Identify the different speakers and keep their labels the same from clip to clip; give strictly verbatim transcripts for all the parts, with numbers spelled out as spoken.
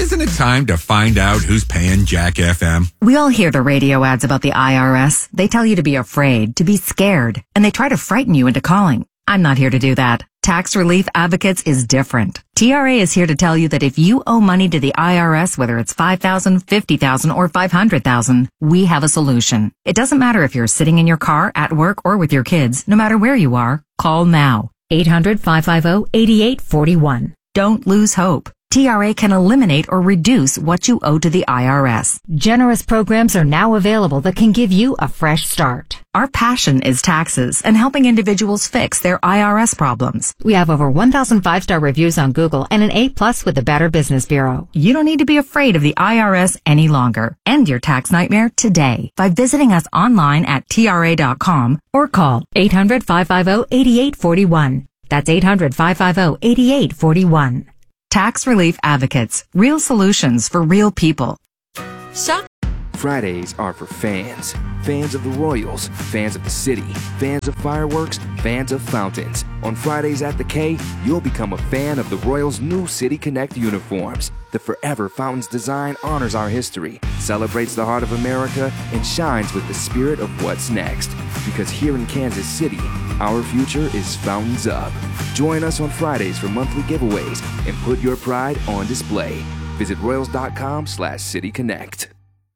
Speaker 1: Isn't it time to find out who's paying Jack F M?
Speaker 2: We all hear the radio ads about the I R S. They tell you to be afraid, to be scared, and they try to frighten you into calling. I'm not here to do that. Tax Relief Advocates is different. T R A is here to tell you that if you owe money to the I R S, whether it's five thousand dollars, fifty thousand dollars, or five hundred thousand dollars, we have a solution. It doesn't matter if you're sitting in your car, at work, or with your kids. No matter where you are, call now. eight hundred, five five zero, eight eight four one. Don't lose hope. T R A can eliminate or reduce what you owe to the I R S. Generous programs are now available that can give you a fresh start. Our passion is taxes and helping individuals fix their I R S problems. We have over one thousand five-star reviews on Google and an A plus with the Better Business Bureau. You don't need to be afraid of the I R S any longer. End your tax nightmare today by visiting us online at T R A dot com or call eight hundred, five five zero, eight eight four one. That's eight hundred, five five zero, eight eight four one. Tax Relief Advocates. Real solutions for real people.
Speaker 3: Shop.
Speaker 4: Fridays are for fans. Fans of the Royals, fans of the city, fans of fireworks, fans of fountains. On Fridays at the K, you'll become a fan of the Royals' new City Connect uniforms. The Forever Fountains design honors our history, celebrates the heart of America, and shines with the spirit of what's next. Because here in Kansas City, our future is fountains up. Join us on Fridays for monthly giveaways and put your pride on display. Visit royals.com slash City Connect.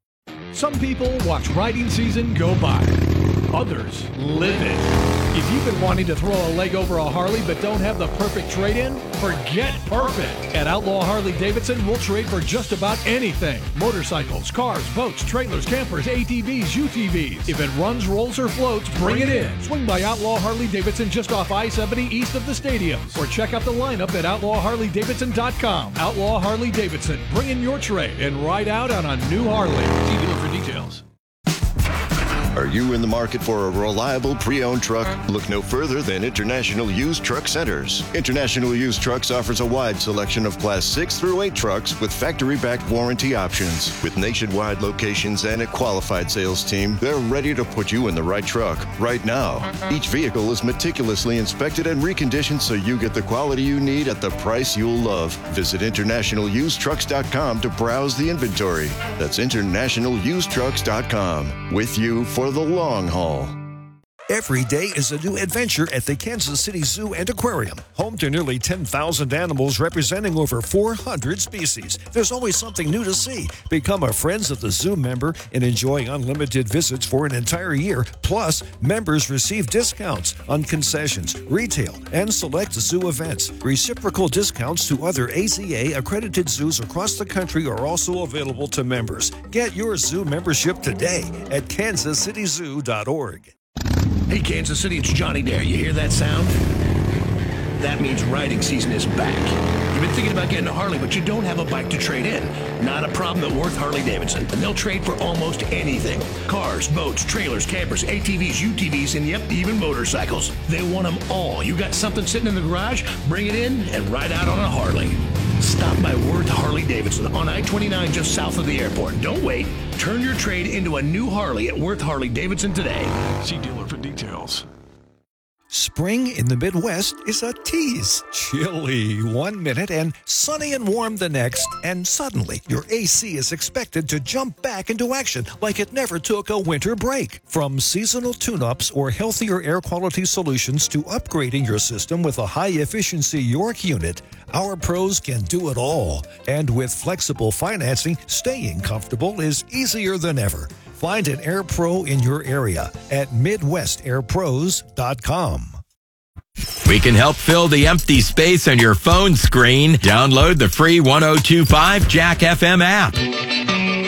Speaker 5: Some people watch riding season go by. Others live it. If you've been wanting to throw a leg over a Harley but don't have the perfect trade-in, forget perfect. At Outlaw Harley Davidson, we'll trade for just about anything. Motorcycles, cars, boats, trailers, campers, A T Vs, U T Vs. If it runs, rolls, or floats, bring it in. Swing by Outlaw Harley Davidson just off I seventy east of the stadium. Or check out the lineup at outlaw harley davidson dot com. Outlaw Harley Davidson. Bring in your trade and ride out on a new Harley. See dealer for details.
Speaker 6: Are you in the market for a reliable pre-owned truck? Look no further than International Used Truck Centers. International Used Trucks offers a wide selection of Class six through eight trucks with factory-backed warranty options. With nationwide locations and a qualified sales team, they're ready to put you in the right truck right now. Each vehicle is meticulously inspected and reconditioned so you get the quality you need at the price you'll love. Visit international used trucks dot com to browse the inventory. That's international used trucks dot com. With you for the long haul.
Speaker 7: Every day is a new adventure at the Kansas City Zoo and Aquarium. Home to nearly ten thousand animals representing over four hundred species. There's always something new to see. Become a Friends of the Zoo member and enjoy unlimited visits for an entire year. Plus, members receive discounts on concessions, retail, and select zoo events. Reciprocal discounts to other A Z A-accredited zoos across the country are also available to members. Get your zoo membership today at kansas city zoo dot org.
Speaker 8: Hey, Kansas City, it's Johnny Dare. You hear that sound? That means riding season is back. You've been thinking about getting a Harley, but you don't have a bike to trade in. Not a problem at Worth Harley Davidson, and they'll trade for almost anything. Cars, boats, trailers, campers, A T Vs, U T Vs, and yep, even motorcycles. They want them all. You got something sitting in the garage? Bring it in and ride out on a Harley. Stop by Worth Harley Davidson on I twenty-nine just south of the airport. Don't wait. Turn your trade into a new Harley at Worth Harley Davidson today. See dealer for details.
Speaker 7: Spring in the Midwest is a tease. Chilly one minute and sunny and warm the next, and suddenly your A C is expected to jump back into action like it never took a winter break. From seasonal tune-ups or healthier air quality solutions to upgrading your system with a high-efficiency York unit, our pros can do it all. And with flexible financing, staying comfortable is easier than ever. Find an Air Pro in your area at midwest air pros dot com.
Speaker 1: We can help fill the empty space on your phone screen. Download the free one oh two point five Jack F M app.